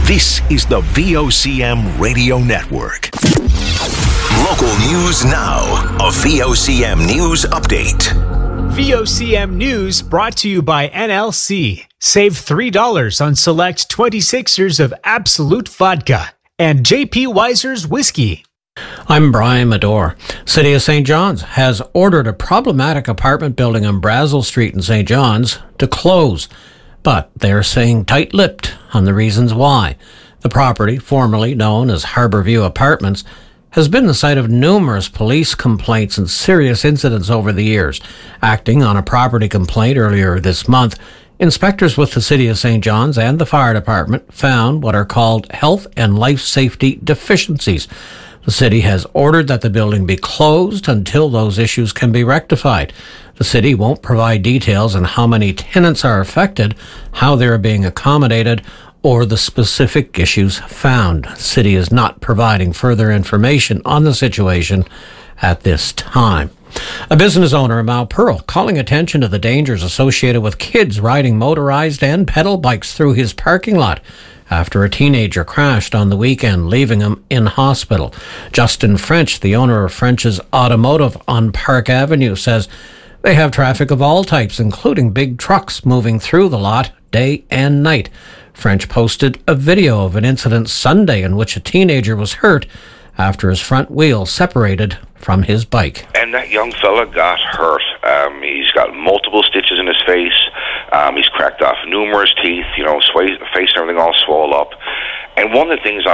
This is the VOCM Radio Network. Local news now. A VOCM News Update. VOCM News brought to you by NLC. Save $3 on select 26ers of Absolute Vodka and JP Weiser's Whiskey. I'm Brian Medore. City of St. John's has ordered a problematic apartment building on Brazel Street in St. John's to close, but they're staying tight-lipped on the reasons why. The property, formerly known as Harborview Apartments, has been the site of numerous police complaints and serious incidents over the years. Acting on a property complaint earlier this month, inspectors with the City of St. John's and the fire department found what are called health and life safety deficiencies. The city has ordered that the building be closed until those issues can be rectified. The city won't provide details on how many tenants are affected, how they are being accommodated, or the specific issues found. The city is not providing further information on the situation at this time. A business owner in Mount Pearl calling attention to the dangers associated with kids riding motorized and pedal bikes through his parking lot after a teenager crashed on the weekend, leaving him in hospital. Justin French, the owner of French's Automotive on Park Avenue, says they have traffic of all types, including big trucks moving through the lot day and night. French posted a video of an incident Sunday in which a teenager was hurt after his front wheel separated from his bike. And that young fella got hurt. He's got multiple stitches in his face. He's cracked off numerous teeth, face and everything all swole up. And one of the things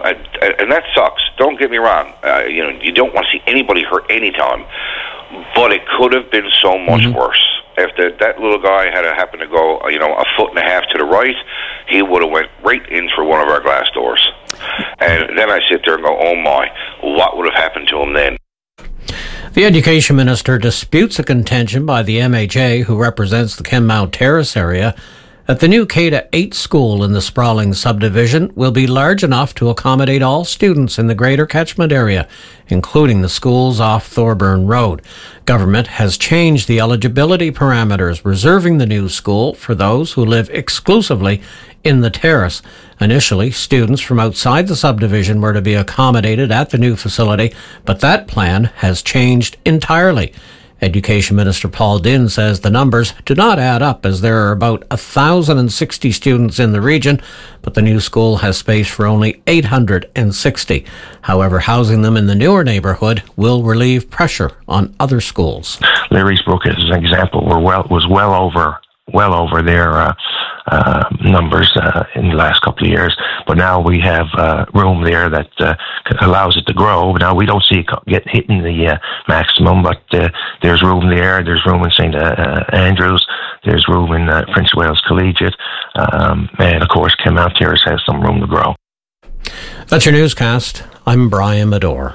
and that sucks. Don't get me wrong. You don't want to see anybody hurt anytime. But it could have been so much worse. If that little guy had happened to go, a foot and a half to the right, he would have went right in through one of our glass doors. And then I sit there and go, oh my, what would have happened to him then? The Education Minister disputes a contention by the MHA, who represents the Kenmount Terrace area, that the new K-8 school in the sprawling subdivision will be large enough to accommodate all students in the greater catchment area, including the schools off Thorburn Road. Government has changed the eligibility parameters, reserving the new school for those who live exclusively in the terrace. Initially, students from outside the subdivision were to be accommodated at the new facility, but that plan has changed entirely. Education Minister Paul Dinn says the numbers do not add up, as there are about 1,060 students in the region, but the new school has space for only 860. However, housing them in the newer neighbourhood will relieve pressure on other schools. Larry's Brook, as an example, was well over their numbers in the last couple of years, but now we have room there that allows it to grow. Now we don't see it hitting the maximum, but there's room there. There's room in St. Andrews. There's room in Prince of Wales Collegiate, and of course Kenmount Terrace has some room to grow. That's your newscast. I'm Brian Medore.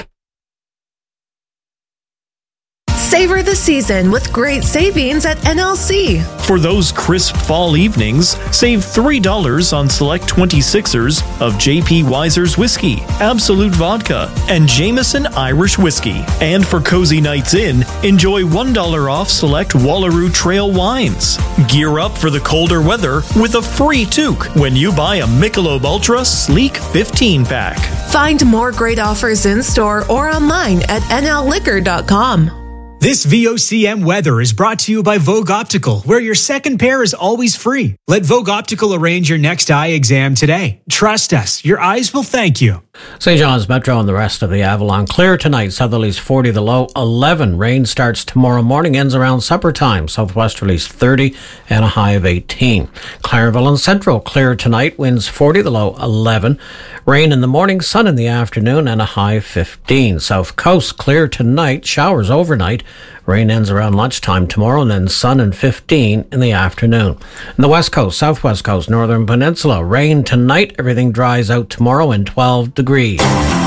Savor the season with great savings at NLC. For those crisp fall evenings, save $3 on select 26ers of JP Weiser's Whiskey, Absolute Vodka, and Jameson Irish Whiskey. And for cozy nights in, enjoy $1 off select Wallaroo Trail wines. Gear up for the colder weather with a free toque when you buy a Michelob Ultra Sleek 15-pack. Find more great offers in store or online at nlliquor.com. This VOCM weather is brought to you by Vogue Optical, where your second pair is always free. Let Vogue Optical arrange your next eye exam today. Trust us, your eyes will thank you. St. John's Metro and the rest of the Avalon. Clear tonight, southerlies 40, the low 11. Rain starts tomorrow morning, ends around supper time. Southwesterlies 30 and a high of 18. Clareville and Central, clear tonight, winds 40, the low 11. Rain in the morning, sun in the afternoon, and a high of 15. South Coast, clear tonight, showers overnight. Rain ends around lunchtime tomorrow, and then sun and 15 in the afternoon. In the West Coast, Southwest Coast, Northern Peninsula, rain tonight, everything dries out tomorrow, and 12 degrees.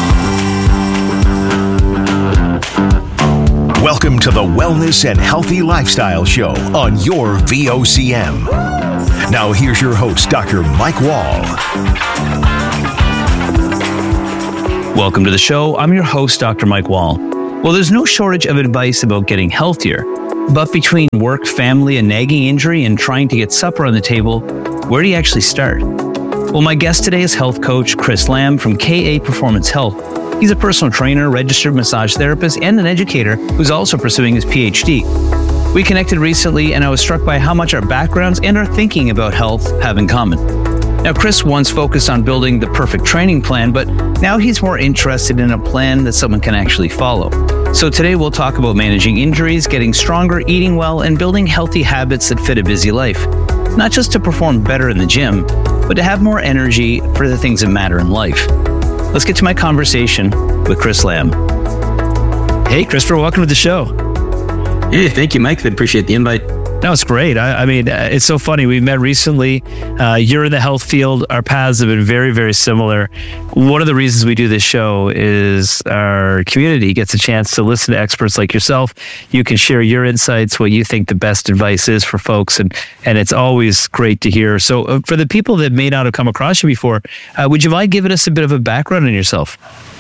Welcome to the Wellness and Healthy Lifestyle Show on your VOCM. Now here's your host, Dr. Mike Wall. Welcome to the show. I'm your host, Dr. Mike Wall. Well, there's no shortage of advice about getting healthier, but between work, family, a nagging injury, and trying to get supper on the table, where do you actually start? Well, my guest today is health coach Chris Lamb from KA Performance Health. He's a personal trainer, registered massage therapist, and an educator who's also pursuing his PhD. We connected recently, and I was struck by how much our backgrounds and our thinking about health have in common. Now, Chris once focused on building the perfect training plan, but now he's more interested in a plan that someone can actually follow. So today we'll talk about managing injuries, getting stronger, eating well, and building healthy habits that fit a busy life. Not just to perform better in the gym, but to have more energy for the things that matter in life. Let's get to my conversation with Chris Lamb. Hey, Christopher, welcome to the show. Hey, thank you, Mike. I appreciate the invite. No, it's great. I mean, it's so funny. We met recently. You're in the health field. Our paths have been very, very similar. One of the reasons we do this show is our community gets a chance to listen to experts like yourself. You can share your insights, what you think the best advice is for folks, and it's always great to hear. So for the people that may not have come across you before, would you mind giving us a bit of a background on yourself?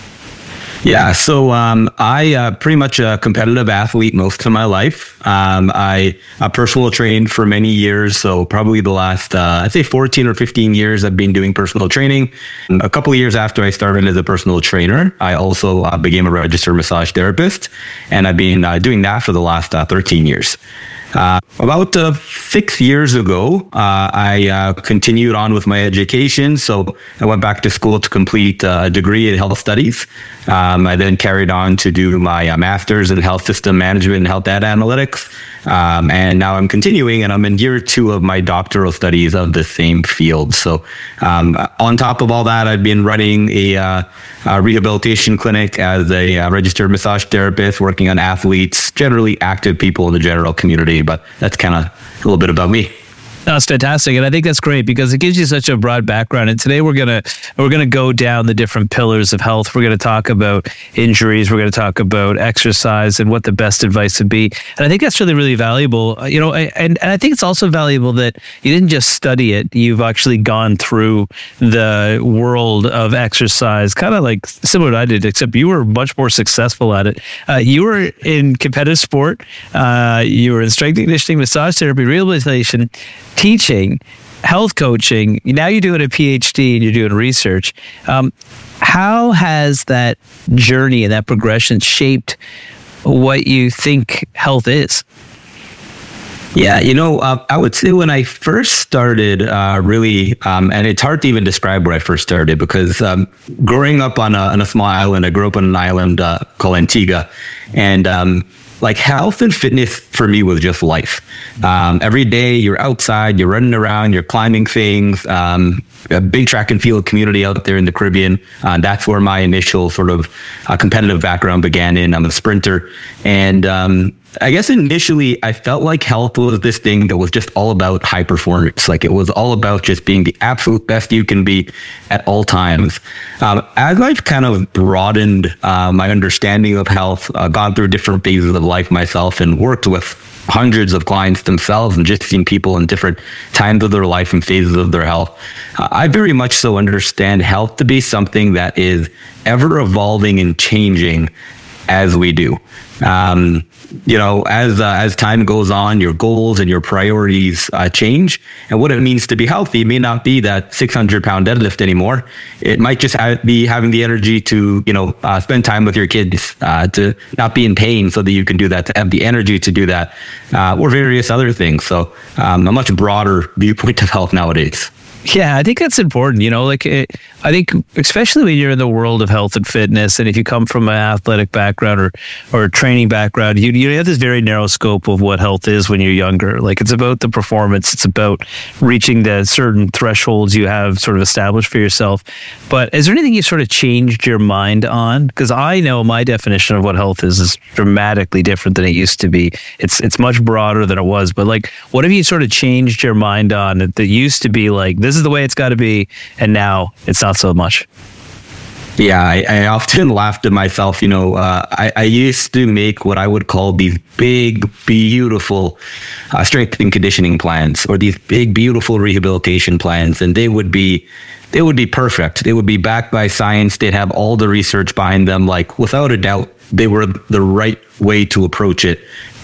Yeah, so I pretty much a competitive athlete most of my life. I personal trained for many years, so probably the last, I'd say 14 or 15 years I've been doing personal training. A couple of years after I started as a personal trainer, I also became a registered massage therapist, and I've been doing that for the last 13 years. About 6 years ago, I continued on with my education. So I went back to school to complete a degree in health studies. I then carried on to do my master's in health system management and health data analytics. And now I'm continuing, and I'm in year 2 of my doctoral studies of the same field. So on top of all that, I've been running a rehabilitation clinic as a registered massage therapist, working on athletes, generally active people in the general community. But that's kind of a little bit about me. That's fantastic, and I think that's great because it gives you such a broad background. And today we're gonna go down the different pillars of health. We're gonna talk about injuries. We're gonna talk about exercise and what the best advice would be. And I think that's really, really valuable. And I think it's also valuable that you didn't just study it. You've actually gone through the world of exercise, kind of like similar to I did, except you were much more successful at it. You were in competitive sport. You were in strength and conditioning, massage therapy, rehabilitation, teaching, health coaching. Now you're doing a PhD and you're doing research. How has that journey and that progression shaped what you think health is? Yeah, I would say when I first started, really, and it's hard to even describe where I first started because growing up on a small island, I grew up on an island called Antigua, and like health and fitness for me was just life. Every day you're outside, you're running around, you're climbing things. A big track and field community out there in the Caribbean. That's where my initial sort of competitive background began in. I'm a sprinter. And I guess initially I felt like health was this thing that was just all about high performance. Like it was all about just being the absolute best you can be at all times. As I've kind of broadened my understanding of health, gone through different phases of life myself and worked with hundreds of clients themselves and just seen people in different times of their life and phases of their health, I very much so understand health to be something that is ever evolving and changing as we do. As time goes on, your goals and your priorities change. And what it means to be healthy may not be that 600-pound deadlift anymore. It might just be having the energy to, spend time with your kids, to not be in pain so that you can do that, to have the energy to do that, or various other things. So a much broader viewpoint of health nowadays. Yeah, I think that's important. I think especially when you're in the world of health and fitness, and if you come from an athletic background or a training background, you have this very narrow scope of what health is when you're younger. Like it's about the performance, it's about reaching the certain thresholds you have sort of established for yourself. But is there anything you sort of changed your mind on? Because I know my definition of what health is dramatically different than it used to be. It's much broader than it was. But like, what have you sort of changed your mind on that used to be like, this is the way it's got to be, and now it's not so much? Yeah, I often laughed at myself. I used to make what I would call these big, beautiful strength and conditioning plans, or these big, beautiful rehabilitation plans, and they would be perfect. They would be backed by science. They'd have all the research behind them. Like without a doubt, they were the right way to approach it.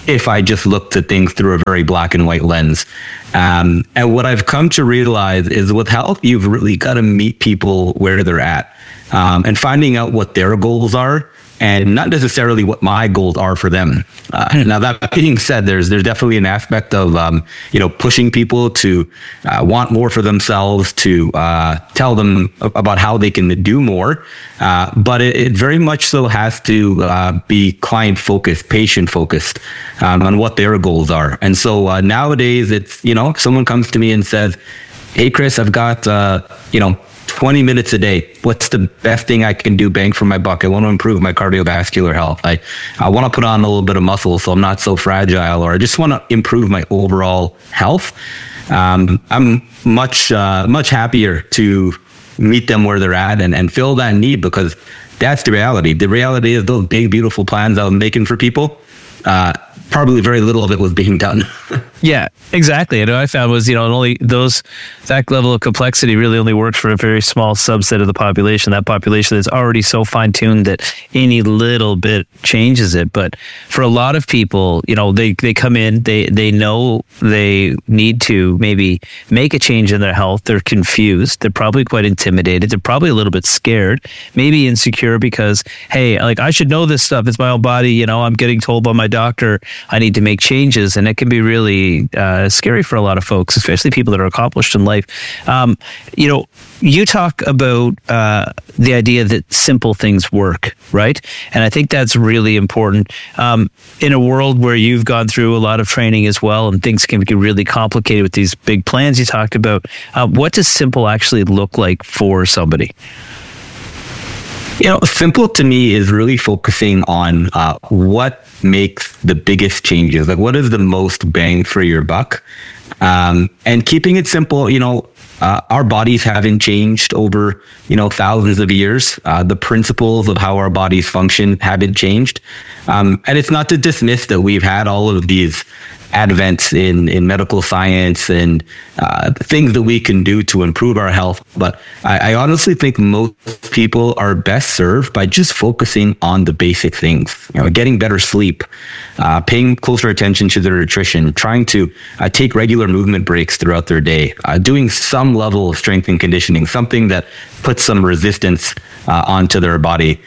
if I just looked at things through a very black and white lens. And what I've come to realize is with health, you've really got to meet people where they're at, and finding out what their goals are, and not necessarily what my goals are for them. Now, that being said, there's definitely an aspect of pushing people to want more for themselves, to tell them about how they can do more. But it very much so has to be client focused, patient focused on what their goals are. And so nowadays, it's if someone comes to me and says, "Hey, Chris, I've got 20 minutes a day. What's the best thing I can do bang for my buck? I want to improve my cardiovascular health. I want to put on a little bit of muscle so I'm not so fragile, or I just want to improve my overall health." I'm much happier to meet them where they're at and fill that need, because that's the reality. The reality is those big, beautiful plans I was making for people, probably very little of it was being done. Yeah, exactly. And what I found was, only that level of complexity really only works for a very small subset of the population. That population that's already so fine-tuned that any little bit changes it. But for a lot of people, they come in, they know they need to maybe make a change in their health. They're confused. They're probably quite intimidated. They're probably a little bit scared, maybe insecure because, hey, I should know this stuff. It's my own body. I'm getting told by my doctor I need to make changes. And it can be really scary for a lot of folks, especially people that are accomplished in life. You talk about the idea that simple things work, right? And I think that's really important. In a world where you've gone through a lot of training as well, and things can get really complicated with these big plans you talked about, what does simple actually look like for somebody? Simple to me is really focusing on what makes the biggest changes. Like, what is the most bang for your buck? And keeping it simple, our bodies haven't changed over, thousands of years. The principles of how our bodies function haven't changed. And it's not to dismiss that we've had all of these advents in medical science and things that we can do to improve our health. But I honestly think most people are best served by just focusing on the basic things, getting better sleep, paying closer attention to their nutrition, trying to take regular movement breaks throughout their day, doing some level of strength and conditioning, something that puts some resistance onto their body.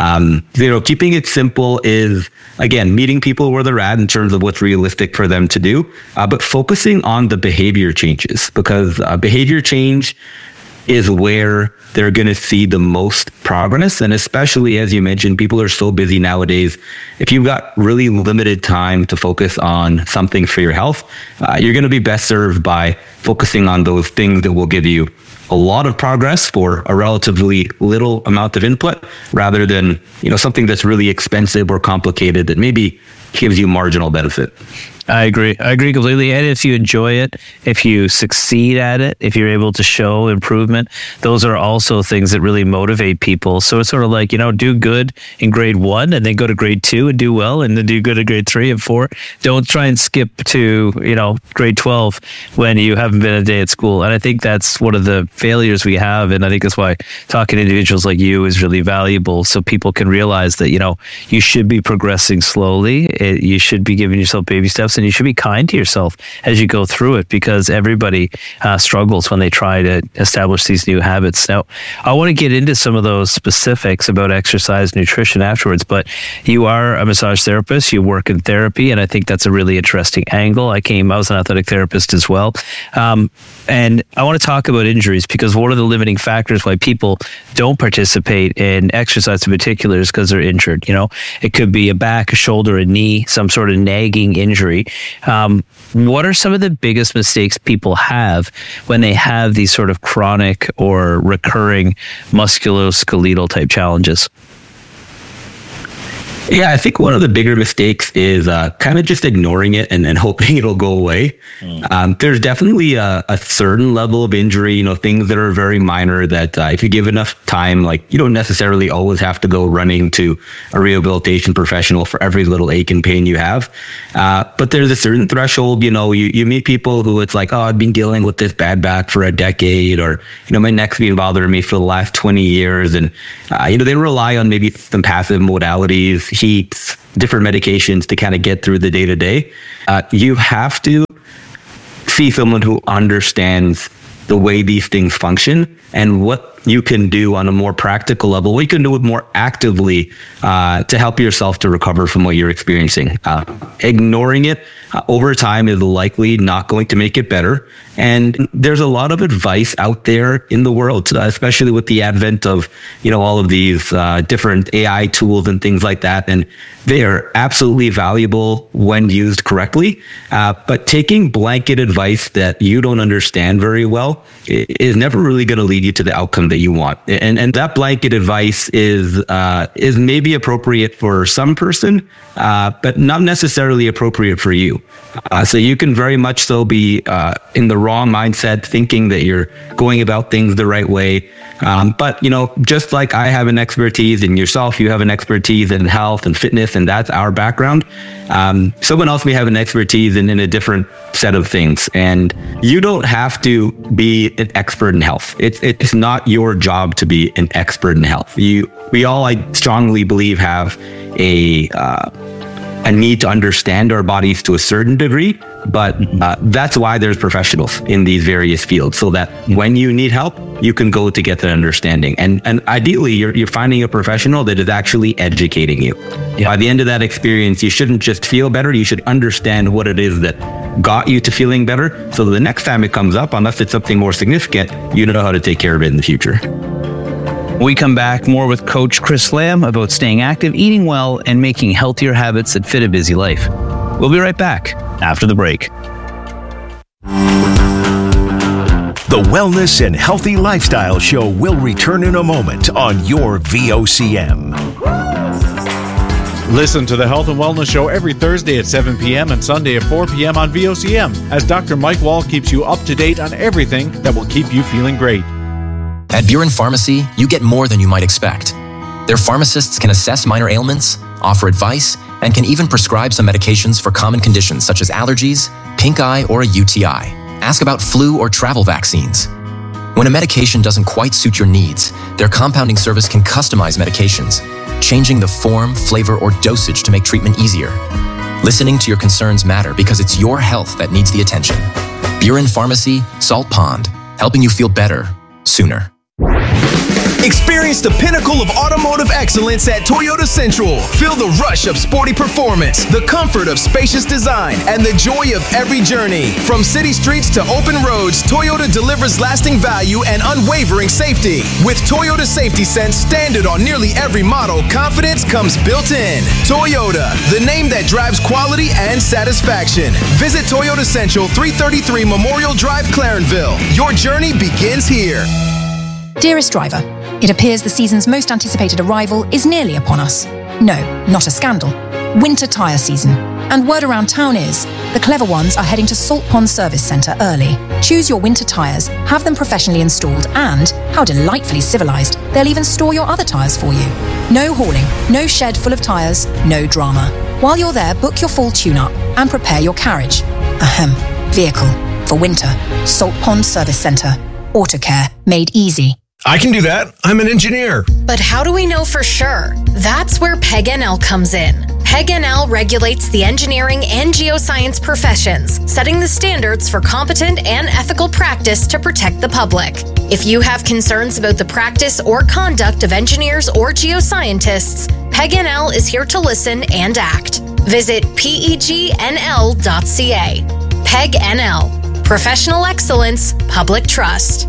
Keeping it simple is, again, meeting people where they're at in terms of what's realistic for them to do, but focusing on the behavior changes, because behavior change is where they're going to see the most progress. And especially, as you mentioned, people are so busy nowadays. If you've got really limited time to focus on something for your health, you're going to be best served by focusing on those things that will give you a lot of progress for a relatively little amount of input, rather than, something that's really expensive or complicated that maybe gives you marginal benefit. I agree completely. And if you enjoy it, if you succeed at it, if you're able to show improvement, those are also things that really motivate people. So it's sort of like, do good in grade 1 and then go to grade 2 and do well, and then do good in grade 3 and 4. Don't try and skip to, grade 12 when you haven't been a day at school. And I think that's one of the failures we have. And I think that's why talking to individuals like you is really valuable, so people can realize that, you should be progressing slowly. You should be giving yourself baby steps. And you should be kind to yourself as you go through it, because everybody struggles when they try to establish these new habits. Now, I want to get into some of those specifics about exercise, nutrition afterwards, but you are a massage therapist, you work in therapy, and I think that's a really interesting angle. I was an athletic therapist as well. And I want to talk about injuries, because one of the limiting factors why people don't participate in exercise in particular is because they're injured. It could be a back, a shoulder, a knee, some sort of nagging injury. What are some of the biggest mistakes people have when they have these sort of chronic or recurring musculoskeletal type challenges? Yeah, I think one of the bigger mistakes is kind of just ignoring it and hoping it'll go away. There's definitely a certain level of injury, things that are very minor that if you give enough time, you don't necessarily always have to go running to a rehabilitation professional for every little ache and pain you have. But there's a certain threshold, you meet people who it's like, oh, I've been dealing with this bad back for a decade, or, my neck's been bothering me for the last 20 years. And, they rely on maybe some passive modalities, sheets, different medications to kind of get through the day to day. You have to see someone who understands the way these things function and what you can do on a more practical level, what you can do it more actively to help yourself to recover from what you're experiencing. Ignoring it over time is likely not going to make it better. And there's a lot of advice out there in the world, especially with the advent of, all of these different AI tools and things like that. And they are absolutely valuable when used correctly. But taking blanket advice that you don't understand very well is never really going to lead you to the outcome that you want. And that blanket advice is maybe appropriate for some person, but not necessarily appropriate for you. So you can very much so be in the wrong mindset, thinking that you're going about things the right way. But, just like I have an expertise in yourself, you have an expertise in health and fitness, and that's our background. Someone else may have an expertise in a different set of things. And you don't have to be an expert in health. It's not your job to be an expert in health. We all, I strongly believe, have a need to understand our bodies to a certain degree, but that's why there's professionals in these various fields, so that when you need help, you can go to get that understanding. And ideally, you're finding a professional that is actually educating you. Yeah. By the end of that experience, you shouldn't just feel better, you should understand what it is that got you to feeling better, so the next time it comes up, unless it's something more significant, you know how to take care of it in the future. We come back more with Coach Chris Lamb about staying active, eating well, and making healthier habits that fit a busy life. We'll be right back after the break. The Wellness and Healthy Lifestyle Show will return in a moment on your VOCM. Listen to the Health and Wellness Show every Thursday at 7 p.m. and Sunday at 4 p.m. on VOCM, as Dr. Mike Wall keeps you up to date on everything that will keep you feeling great. At Buren Pharmacy, you get more than you might expect. Their pharmacists can assess minor ailments, offer advice, and can even prescribe some medications for common conditions such as allergies, pink eye, or a UTI. Ask about flu or travel vaccines. When a medication doesn't quite suit your needs, their compounding service can customize medications, changing the form, flavor, or dosage to make treatment easier. Listening to your concerns matter because it's your health that needs the attention. Buren Pharmacy, Salt Pond, helping you feel better sooner. Experience the pinnacle of automotive excellence at Toyota Central. Feel the rush of sporty performance, the comfort of spacious design, and the joy of every journey. From city streets to open roads, Toyota delivers lasting value and unwavering safety. With Toyota Safety Sense standard on nearly every model, confidence comes built in. Toyota, the name that drives quality and satisfaction. Visit Toyota Central, 333 Memorial Drive, Clarenville. Your journey begins here. Dearest driver, it appears the season's most anticipated arrival is nearly upon us. No, not a scandal. Winter tyre season. And word around town is, the clever ones are heading to Salt Pond Service Centre early. Choose your winter tyres, have them professionally installed, and, how delightfully civilised, they'll even store your other tyres for you. No hauling, no shed full of tyres, no drama. While you're there, book your full tune-up and prepare your carriage. Vehicle. For winter. Salt Pond Service Centre. Autocare. Made easy. I can do that. I'm an engineer. But how do we know for sure? That's where PEG-NL comes in. PEG-NL regulates the engineering and geoscience professions, setting the standards for competent and ethical practice to protect the public. If you have concerns about the practice or conduct of engineers or geoscientists, PEG-NL is here to listen and act. Visit pegnl.ca. PEG-NL. Professional excellence, public trust.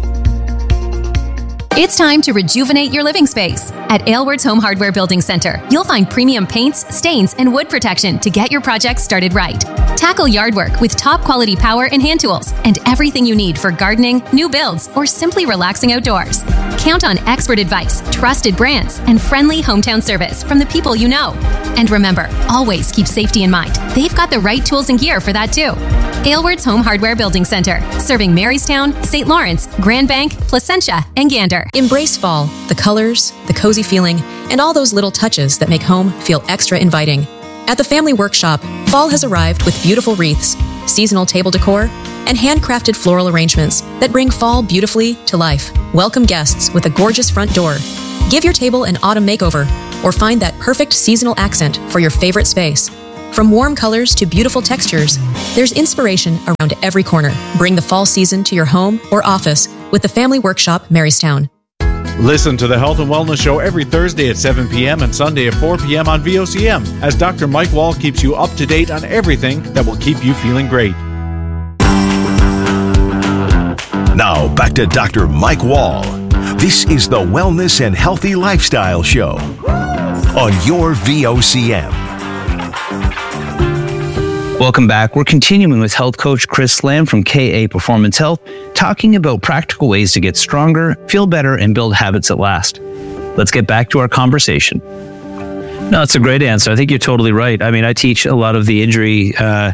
It's time to rejuvenate your living space. At Aylward's Home Hardware Building Center, you'll find premium paints, stains, and wood protection to get your project started right. Tackle yard work with top quality power and hand tools and everything you need for gardening, new builds, or simply relaxing outdoors. Count on expert advice, trusted brands, and friendly hometown service from the people you know. And remember, always keep safety in mind. They've got the right tools and gear for that too. Aylward's Home Hardware Building Center, serving Marystown, St. Lawrence, Grand Bank, Placentia, and Gander. Embrace fall, the colors, the cozy feeling, and all those little touches that make home feel extra inviting. At the Family Workshop, fall has arrived with beautiful wreaths, seasonal table decor, and handcrafted floral arrangements that bring fall beautifully to life. Welcome guests with a gorgeous front door. Give your table an autumn makeover or find that perfect seasonal accent for your favorite space. From warm colors to beautiful textures, there's inspiration around every corner. Bring the fall season to your home or office with the Family Workshop Marystown. Listen to the Health and Wellness Show every Thursday at 7 p.m. and Sunday at 4 p.m. on VOCM as Dr. Mike Wall keeps you up to date on everything that will keep you feeling great. Now, back to Dr. Mike Wall. This is the Wellness and Healthy Lifestyle Show on your VOCM. Welcome back. We're continuing with health coach Chris Lamb from KA Performance Health, talking about practical ways to get stronger, feel better, and build habits that last. Let's get back to our conversation. No, it's a great answer. I think you're totally right. I mean, I teach a lot of the injury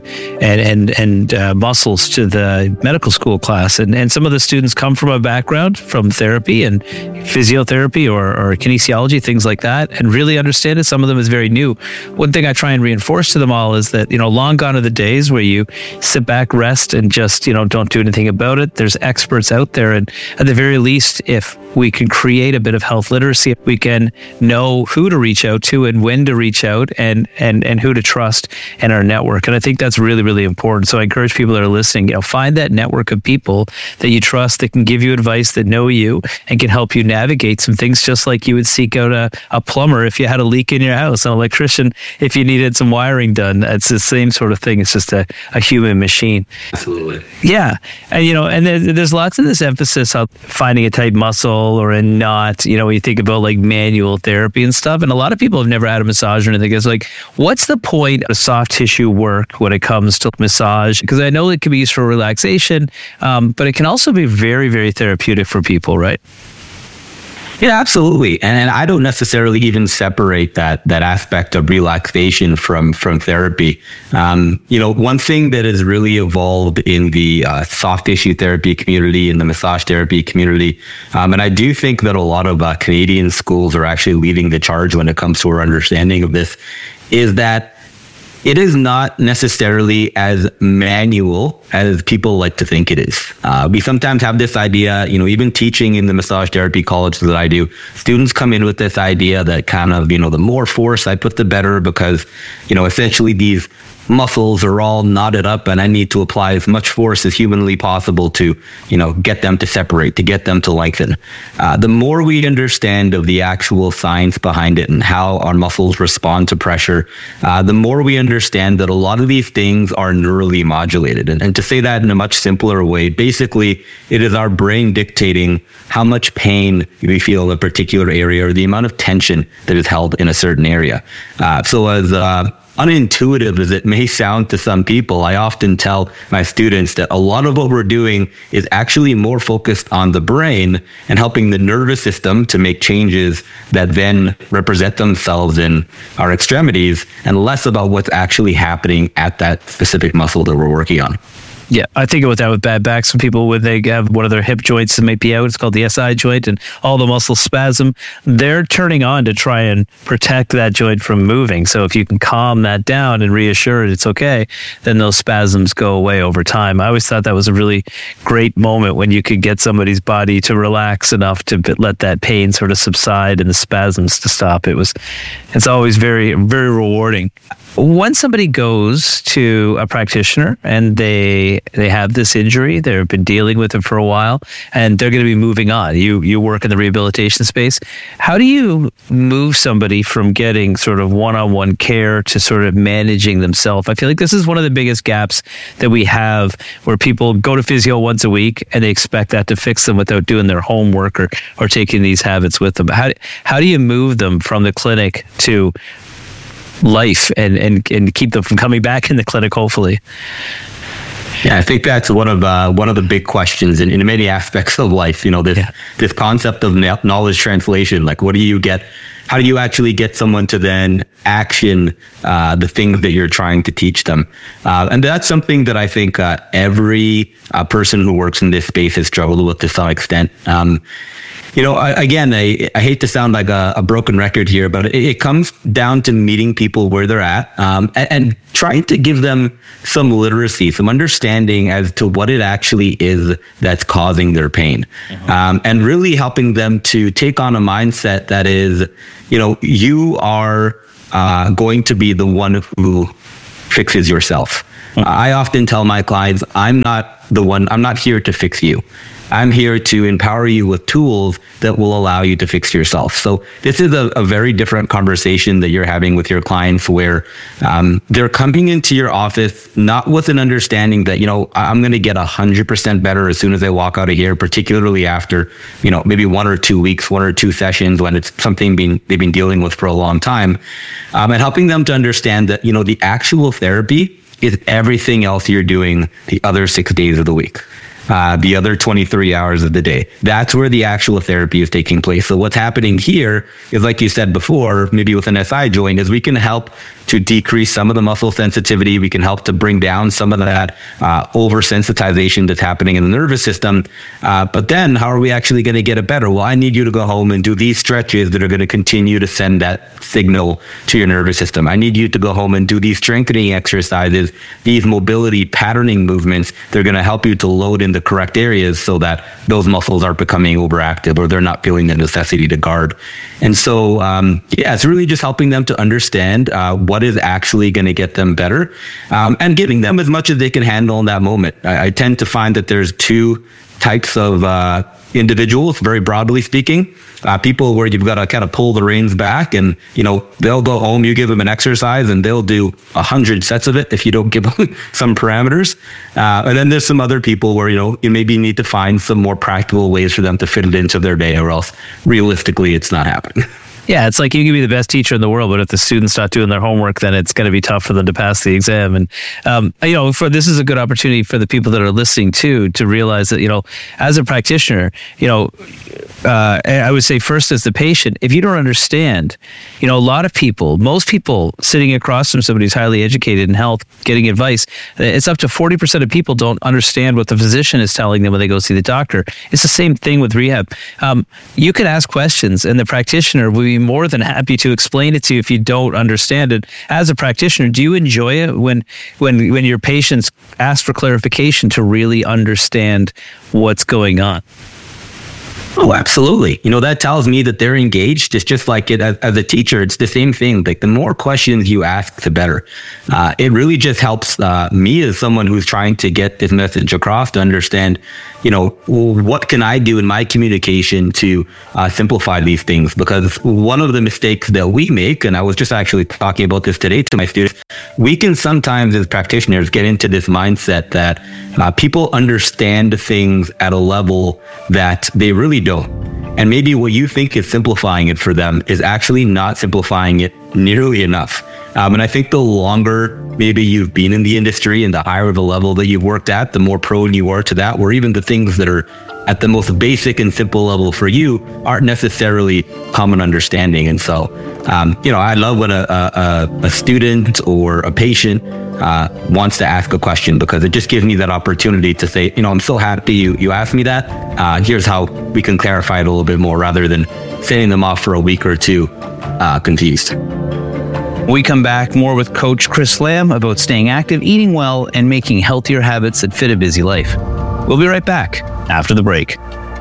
and muscles to the medical school class, and some of the students come from a background from therapy and physiotherapy or kinesiology, things like that, and really understand it. Some of them is very new. One thing I try and reinforce to them all is that, long gone are the days where you sit back, rest, and just, don't do anything about it. There's experts out there, and at the very least, if we can create a bit of health literacy, we can know who to reach out to and when to reach out and who to trust in our network. And I think that's really, really important. So I encourage people that are listening, find that network of people that you trust, that can give you advice, that know you and can help you navigate some things, just like you would seek out a plumber if you had a leak in your house, an electrician if you needed some wiring done. It's the same sort of thing. It's just a human machine. Absolutely. Yeah. And, there's lots of this emphasis on finding a tight muscle or a knot, when you think about like manual therapy and stuff. And a lot of people have never had a massage or anything. It's like, what's the point of soft tissue work when it comes to massage? Because I know it can be used for relaxation, but it can also be very, very therapeutic for people, right? Yeah, absolutely. And I don't necessarily even separate that aspect of relaxation from therapy. One thing that has really evolved in the soft tissue therapy community, in the massage therapy community, and I do think that a lot of Canadian schools are actually leading the charge when it comes to our understanding of this, is that it is not necessarily as manual as people like to think it is. We sometimes have this idea, even teaching in the massage therapy college that I do, students come in with this idea that kind of, the more force I put, the better, because, essentially these muscles are all knotted up and I need to apply as much force as humanly possible to, get them to separate, to get them to lengthen. The more we understand of the actual science behind it and how our muscles respond to pressure, the more we understand that a lot of these things are neurally modulated. And to say that in a much simpler way, basically, it is our brain dictating how much pain we feel in a particular area or the amount of tension that is held in a certain area. So as unintuitive as it may sound to some people, I often tell my students that a lot of what we're doing is actually more focused on the brain and helping the nervous system to make changes that then represent themselves in our extremities, and less about what's actually happening at that specific muscle that we're working on. Yeah, I think about that with bad backs. Some people, when they have one of their hip joints that might be out, it's called the SI joint, and all the muscles spasm, they're turning on to try and protect that joint from moving. So if you can calm that down and reassure it it's okay, then those spasms go away over time. I always thought that was a really great moment when you could get somebody's body to relax enough to let that pain sort of subside and the spasms to stop. It's always very, very rewarding. When somebody goes to a practitioner and they have this injury, they've been dealing with it for a while, and they're going to be moving on. You work in the rehabilitation space. How do you move somebody from getting sort of one-on-one care to sort of managing themselves? I feel like this is one of the biggest gaps that we have, where people go to physio once a week and they expect that to fix them without doing their homework or taking these habits with them. How do you move them from the clinic to life and keep them from coming back in the clinic, hopefully? Yeah, I think that's one of the big questions in many aspects of life. This concept of knowledge translation. Like, what do you get? How do you actually get someone to then action the things that you're trying to teach them? And that's something that I think every person who works in this space has struggled with to some extent. I hate to sound like a broken record here, but it comes down to meeting people where they're at, and trying to give them some literacy, some understanding as to what it actually is that's causing their pain. And really helping them to take on a mindset that is, you are going to be the one who fixes yourself. I often tell my clients, I'm not here to fix you. I'm here to empower you with tools that will allow you to fix yourself. So this is a very different conversation that you're having with your clients, where they're coming into your office not with an understanding that, I'm going to get 100% better as soon as I walk out of here, particularly after, maybe 1 or 2 weeks, 1 or 2 sessions, when it's something they've been dealing with for a long time, and helping them to understand that, the actual therapy is everything else you're doing the other 6 days of the week. The other 23 hours of the day. That's where the actual therapy is taking place. So what's happening here is, like you said before, maybe with an SI joint, is we can help to decrease some of the muscle sensitivity. We can help to bring down some of that oversensitization that's happening in the nervous system. But then how are we actually going to get it better? Well, I need you to go home and do these stretches that are going to continue to send that signal to your nervous system. I need you to go home and do these strengthening exercises, these mobility patterning movements. They're going to help you to load in the correct areas so that those muscles aren't becoming overactive, or they're not feeling the necessity to guard. And so, it's really just helping them to understand what is actually going to get them better, and giving them as much as they can handle in that moment. I tend to find that there's 2 types of individuals, very broadly speaking. People where you've got to kind of pull the reins back, and they'll go home, you give them an exercise and they'll do 100 sets of it if you don't give them some parameters. And then there's some other people where you maybe need to find some more practical ways for them to fit it into their day, or else realistically it's not happening. Yeah, it's like you can be the best teacher in the world, but if the students not doing their homework, then it's going to be tough for them to pass the exam. And this is a good opportunity for the people that are listening too to realize that as a practitioner, I would say first as the patient, if you don't understand, a lot of people, most people sitting across from somebody who's highly educated in health, getting advice, it's up to 40% of people don't understand what the physician is telling them when they go see the doctor. It's the same thing with rehab. You can ask questions, and the practitioner will be more than happy to explain it to you if you don't understand it. As a practitioner, do you enjoy it when your patients ask for clarification to really understand what's going on? Oh, absolutely. That tells me that they're engaged. It's just like it as a teacher. It's the same thing. Like the more questions you ask, the better. It really just helps me as someone who's trying to get this message across to understand, what can I do in my communication to simplify these things? Because one of the mistakes that we make, and I was just actually talking about this today to my students, we can sometimes as practitioners get into this mindset that people understand things at a level that they really don't. And maybe what you think is simplifying it for them is actually not simplifying it nearly enough. And I think the longer maybe you've been in the industry and the higher the level that you've worked at, the more prone you are to that, where even the things that are at the most basic and simple level for you aren't necessarily common understanding. And so, I love when a student or a patient wants to ask a question, because it just gives me that opportunity to say, I'm so happy you asked me that. Here's how we can clarify it a little bit more, rather than sending them off for a week or two confused. We come back more with Coach Chris Lamb about staying active, eating well, and making healthier habits that fit a busy life. We'll be right back after the break.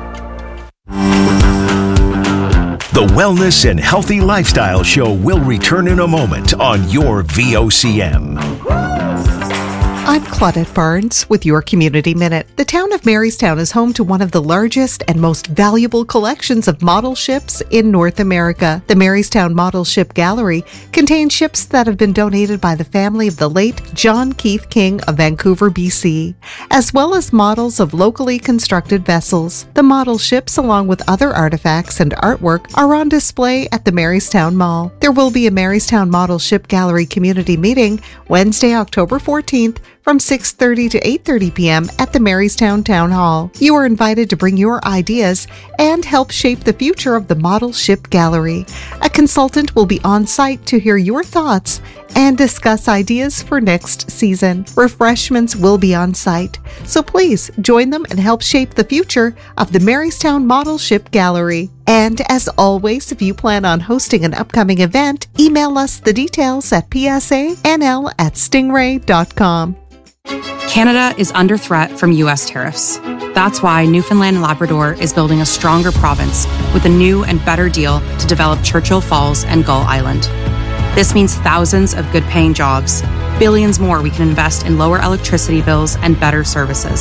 The Wellness and Healthy Lifestyle Show will return in a moment on your VOCM. I'm Claudette Barnes with your Community Minute. The town of Marystown is home to one of the largest and most valuable collections of model ships in North America. The Marystown Model Ship Gallery contains ships that have been donated by the family of the late John Keith King of Vancouver, BC, as well as models of locally constructed vessels. The model ships, along with other artifacts and artwork, are on display at the Marystown Mall. There will be a Marystown Model Ship Gallery community meeting Wednesday, October 14th from 6:30 to 8:30 p.m. at the Marystown Town Hall. You are invited to bring your ideas and help shape the future of the Model Ship Gallery. A consultant will be on site to hear your thoughts and discuss ideas for next season. Refreshments will be on site, so please join them and help shape the future of the Marystown Model Ship Gallery. And as always, if you plan on hosting an upcoming event, email us the details at psanl@stingray.com. Canada is under threat from U.S. tariffs. That's why Newfoundland and Labrador is building a stronger province with a new and better deal to develop Churchill Falls and Gull Island. This means thousands of good-paying jobs, billions more we can invest in lower electricity bills and better services.